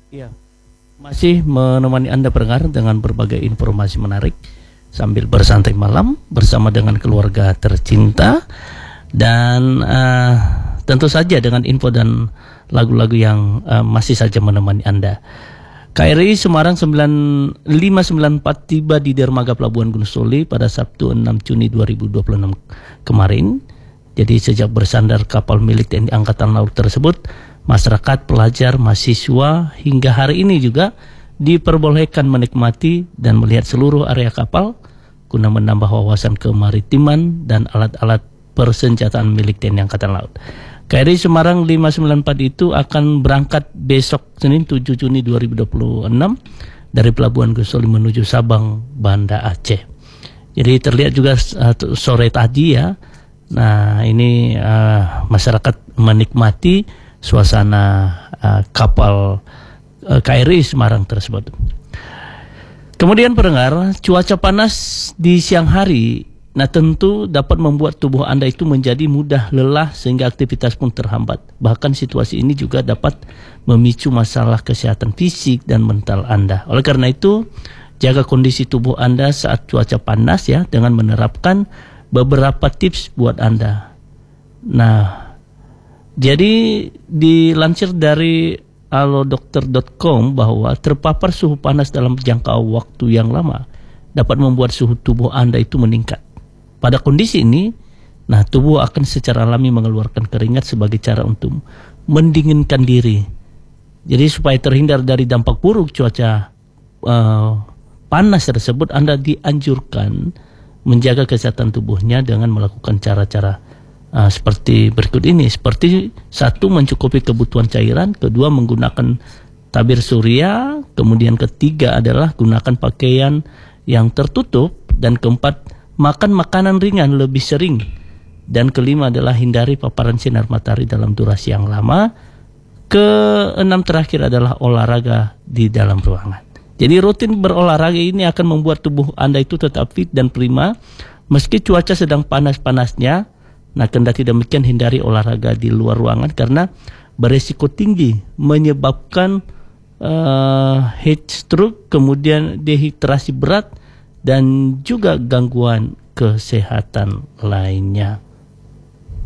Ya, masih menemani Anda pendengar dengan berbagai informasi menarik sambil bersantai malam bersama dengan keluarga tercinta dan tentu saja dengan info dan lagu-lagu yang masih saja menemani Anda. KRI Semarang 9594 tiba di dermaga Pelabuhan Gunung Soli pada Sabtu 6 Juni 2026 kemarin. Jadi sejak bersandar kapal milik TNI Angkatan Laut tersebut, masyarakat, pelajar, mahasiswa hingga hari ini juga diperbolehkan menikmati dan melihat seluruh area kapal guna menambah wawasan kemaritiman dan alat-alat persenjataan milik TNI Angkatan Laut. KRI Semarang 594 itu akan berangkat besok Senin 7 Juni 2026 dari Pelabuhan Gunung Soli menuju Sabang, Banda Aceh. Jadi terlihat juga sore tadi ya. Nah ini masyarakat menikmati suasana kapal KRI Semarang tersebut. Kemudian pendengar, cuaca panas di siang hari, nah tentu dapat membuat tubuh Anda itu menjadi mudah lelah sehingga aktivitas pun terhambat. Bahkan situasi ini juga dapat memicu masalah kesehatan fisik dan mental Anda. Oleh karena itu, jaga kondisi tubuh Anda saat cuaca panas ya dengan menerapkan beberapa tips buat Anda. Nah, jadi dilansir dari alodokter.com bahwa terpapar suhu panas dalam jangka waktu yang lama dapat membuat suhu tubuh Anda itu meningkat. Pada kondisi ini, nah tubuh akan secara alami mengeluarkan keringat sebagai cara untuk mendinginkan diri. Jadi supaya terhindar dari dampak buruk cuaca panas tersebut, Anda dianjurkan menjaga kesehatan tubuhnya dengan melakukan cara-cara seperti berikut ini. Seperti satu, mencukupi kebutuhan cairan. Kedua, menggunakan tabir surya. Kemudian ketiga adalah gunakan pakaian yang tertutup. Dan keempat, makan makanan ringan lebih sering. Dan kelima adalah hindari paparan sinar matahari dalam durasi yang lama. Keenam terakhir adalah olahraga di dalam ruangan. Jadi rutin berolahraga ini akan membuat tubuh Anda itu tetap fit dan prima meski cuaca sedang panas-panasnya. Nah, kendati demikian hindari olahraga di luar ruangan karena beresiko tinggi menyebabkan heat stroke, kemudian dehidrasi berat dan juga gangguan kesehatan lainnya.